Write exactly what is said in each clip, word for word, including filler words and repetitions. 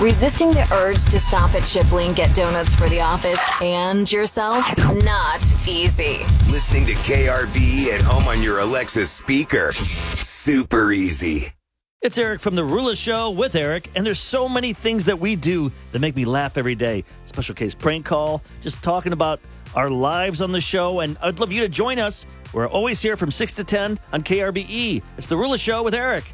Resisting the urge to stop at Shipley and get donuts for the office and yourself? Not easy. Listening to K R B E at home on your Alexa speaker? Super easy. It's Eric from The Rula Show with Eric, and there's so many things that we do that make me laugh every day. Special case prank call, just talking about our lives on the show, and I'd love you to join us. We're always here from six to ten on K R B E. It's The Rula Show with Eric.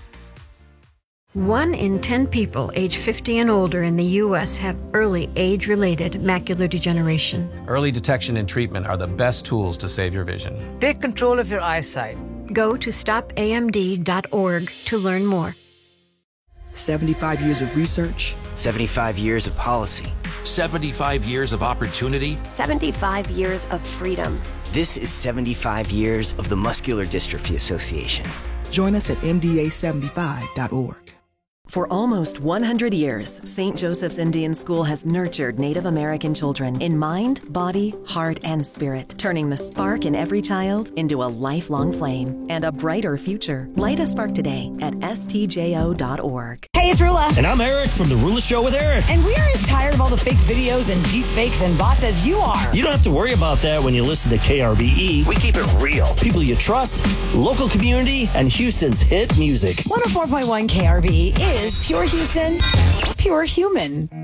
One in ten people age fifty and older in the U S have early age-related macular degeneration. Early detection and treatment are the best tools to save your vision. Take control of your eyesight. Go to stop A M D dot org to learn more. seventy-five years of research. seventy-five years of policy. seventy-five years of opportunity. seventy-five years of freedom. This is seventy-five years of the Muscular Dystrophy Association. Join us at M D A seventy-five dot org. For almost one hundred years, Saint Joseph's Indian School has nurtured Native American children in mind, body, heart, and spirit, turning the spark in every child into a lifelong flame and a brighter future. Light a spark today at S T J O dot org. Hey, it's Rula. And I'm Eric from The Rula Show with Eric. And we are as tired of all the fake videos and deep fakes and bots as you are. You don't have to worry about that when you listen to K R B E. We keep it real. People you trust, local community, and Houston's hit music. one oh four point one K R B E is pure Houston, pure human.